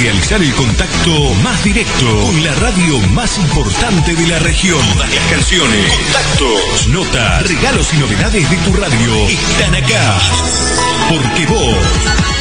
realizar el contacto más directo con la radio más importante de la región. Todas las canciones, contactos, notas, regalos y novedades de tu radio están acá. Porque vos